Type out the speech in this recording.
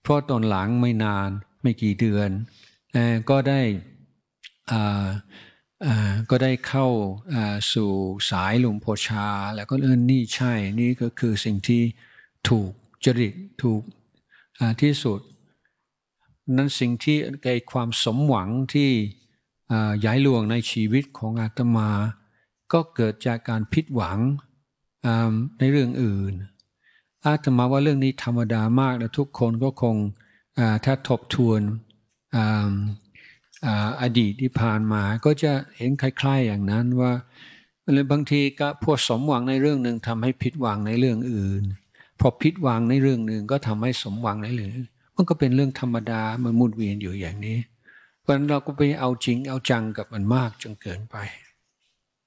ราะตอนหลังไม่นานไม่กี่เดือนก็ได้เข้าสู่สายหลวงพ่อชาแล้วก็นี่ใช่นี่ก็คือสิ่งที่ถูกจริตถูกที่สุดนั้นสิ่งที่เกิดความสมหวังที่ใหญ่หลวงในชีวิตของอาตมาก็เกิดจากการผิดหวังในเรื่องอื่นอาตมาว่าเรื่องนี้ธรรมดามากและทุกคนก็คงถ้าทบทวนอดีตที่ผ่านมาก็จะเห็นคล้ายๆอย่างนั้นว่าบางทีก็พวกสมหวังในเรื่องหนึ่งทำให้ผิดหวังในเรื่องอื่นพอผิดหวังในเรื่องหนึ่งก็ทำให้สมหวังในเรื่องมันก็เป็นเรื่องธรรมดามันหมุนเวียนอยู่อย่างนี้เพราะฉะนั้นเราก็ไปเอาจริงเอาจังกับมันมากจนเกินไป